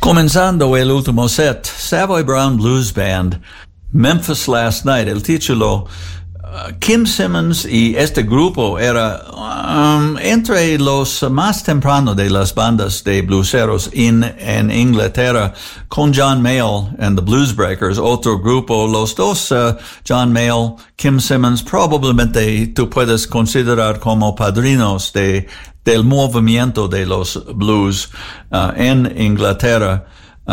Comenzando el último set, Savoy Brown Blues Band, Memphis Last Night. El título, Kim Simmons y este grupo era entre los más tempranos de las bandas de blueseros en Inglaterra, con John Mayall and the Bluesbreakers, otro grupo. Los dos, John Mayall, Kim Simmons, probablemente tú puedes considerar como padrinos del movimiento de los blues en Inglaterra.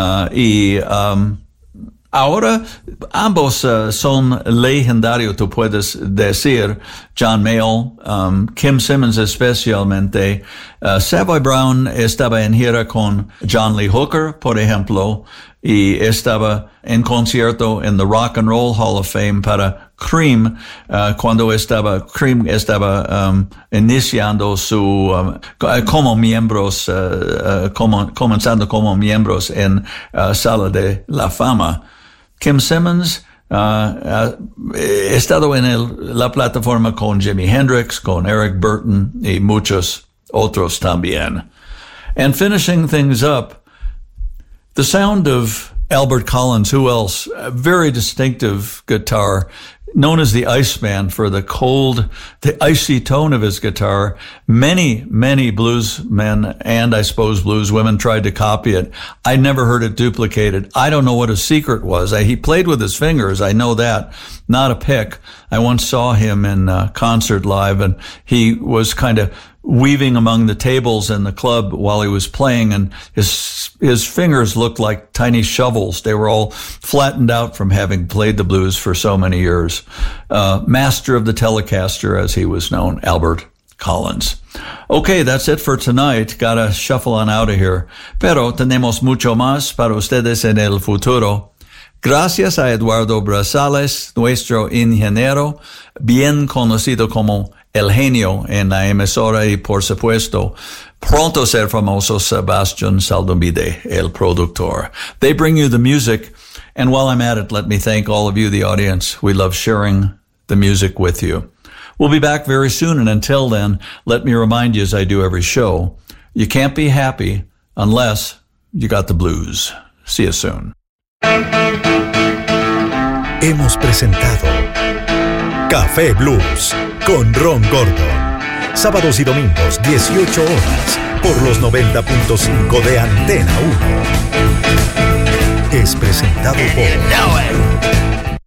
Ahora ambos son legendarios, tú puedes decir. John Mayall, Kim Simmons especialmente. Savoy Brown estaba en gira con John Lee Hooker, por ejemplo, y estaba en concierto en the Rock and Roll Hall of Fame para Cream, cuando Cream estaba iniciando como miembros, comenzando como miembros en Sala de la Fama. Kim Simmons ha estado en la plataforma con Jimi Hendrix, con Eric Burton y muchos otros también. And finishing things up, the sound of Albert Collins, who else? A very distinctive guitar, known as the Iceman for the icy tone of his guitar. Many blues men and I suppose blues women tried to copy it. I never heard it duplicated. I don't know what his secret was. He played with his fingers, I know that. Not a pick. I once saw him in concert live, and he was kind of weaving among the tables in the club while he was playing, and his fingers looked like tiny shovels. They were all flattened out from having played the blues for so many years. Master of the Telecaster, as he was known, Albert Collins. Okay, that's it for tonight. Gotta shuffle on out of here. Pero tenemos mucho más para ustedes en el futuro. Gracias a Eduardo Brazales, nuestro ingeniero, bien conocido como El Genio en la emisora, y por supuesto, pronto ser famoso, Sebastian Saldomide, el productor. They bring you the music, and while I'm at it, let me thank all of you, the audience. We love sharing the music with you. We'll be back very soon, and until then, let me remind you, as I do every show, you can't be happy unless you got the blues. See you soon. Hemos presentado Café Blues con Ron Gordon. Sábados y domingos, 18 horas, por los 90.5 de Antena 1. Es presentado por...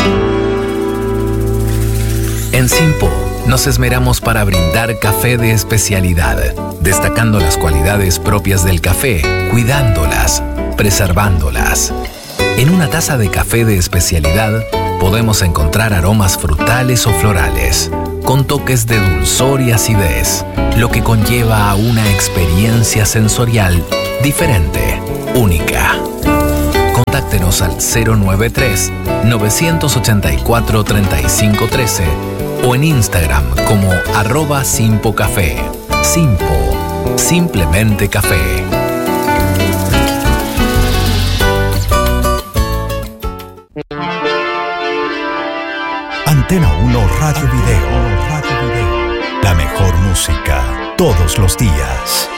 En Simpo nos esmeramos para brindar café de especialidad, destacando las cualidades propias del café, cuidándolas, preservándolas. En una taza de café de especialidad podemos encontrar aromas frutales o florales, con toques de dulzor y acidez, lo que conlleva a una experiencia sensorial diferente, única. Contáctenos al 093-984-3513 o en Instagram como @simpocafé. Simpo, simplemente café. Antena 1 Radio Video. La mejor música todos los días.